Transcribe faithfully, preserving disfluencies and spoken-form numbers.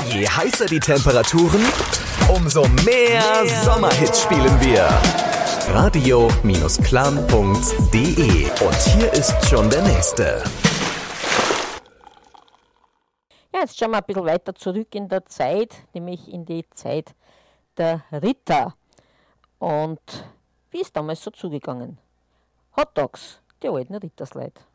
Je heißer die Temperaturen, umso mehr Sommerhits spielen wir. radio-klan punkt de. Und hier ist schon der nächste. Ja, jetzt schauen wir ein bisschen weiter zurück in der Zeit, nämlich in die Zeit der Ritter. Und wie ist damals so zugegangen? Hotdogs, die alten Rittersleute.